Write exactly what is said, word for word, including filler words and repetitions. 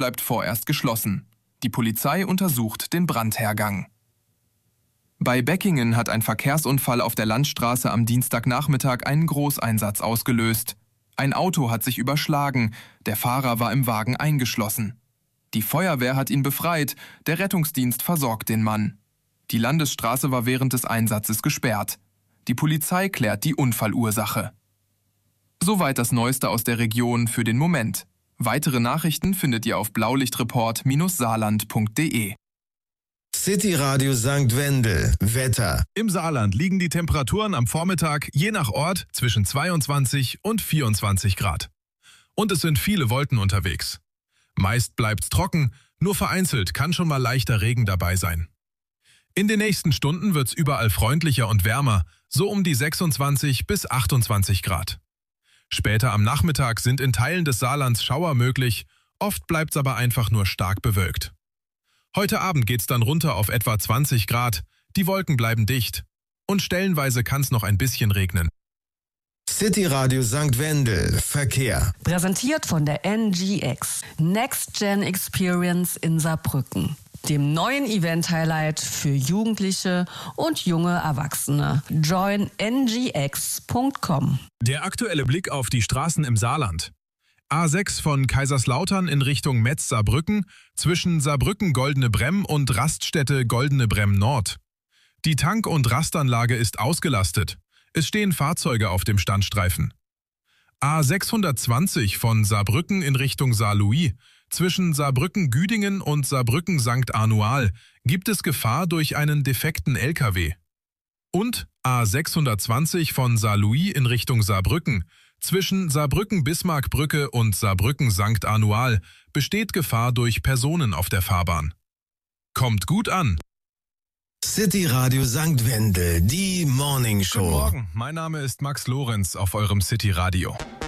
bleibt vorerst geschlossen. Die Polizei untersucht den Brandhergang. Bei Beckingen hat ein Verkehrsunfall auf der Landstraße am Dienstagnachmittag einen Großeinsatz ausgelöst. Ein Auto hat sich überschlagen, der Fahrer war im Wagen eingeschlossen. Die Feuerwehr hat ihn befreit, der Rettungsdienst versorgt den Mann. Die Landesstraße war während des Einsatzes gesperrt. Die Polizei klärt die Unfallursache. Soweit das Neueste aus der Region für den Moment. Weitere Nachrichten findet ihr auf blaulichtreport Bindestrich saarland Punkt de. City Radio Sankt Wendel. Wetter. Im Saarland liegen die Temperaturen am Vormittag je nach Ort zwischen zweiundzwanzig und vierundzwanzig Grad. Und es sind viele Wolken unterwegs. Meist bleibt's trocken, nur vereinzelt kann schon mal leichter Regen dabei sein. In den nächsten Stunden wird's überall freundlicher und wärmer, so um die sechsundzwanzig bis achtundzwanzig Grad. Später am Nachmittag sind in Teilen des Saarlands Schauer möglich, oft bleibt's aber einfach nur stark bewölkt. Heute Abend geht's dann runter auf etwa zwanzig Grad, die Wolken bleiben dicht und stellenweise kann's noch ein bisschen regnen. City Radio Sankt Wendel. Verkehr. Präsentiert von der N G X. Next Gen Experience in Saarbrücken. Dem neuen Event-Highlight für Jugendliche und junge Erwachsene. join n g x punkt com. Der aktuelle Blick auf die Straßen im Saarland. A sechs von Kaiserslautern in Richtung Metz-Saarbrücken, zwischen Saarbrücken-Goldene Bremm und Raststätte Goldene Bremm Nord. Die Tank- und Rastanlage ist ausgelastet. Es stehen Fahrzeuge auf dem Standstreifen. A sechshundertzwanzig von Saarbrücken in Richtung Saarlouis, zwischen Saarbrücken-Güdingen und Saarbrücken-Sankt Anual gibt es Gefahr durch einen defekten L K W. Und A sechshundertzwanzig von Saarlouis in Richtung Saarbrücken, zwischen Saarbrücken-Bismarckbrücke und Saarbrücken-Sankt Anual besteht Gefahr durch Personen auf der Fahrbahn. Kommt gut an! City Radio Sankt Wendel, die Morning Show. Guten Morgen, mein Name ist Max Lorenz auf eurem City Radio.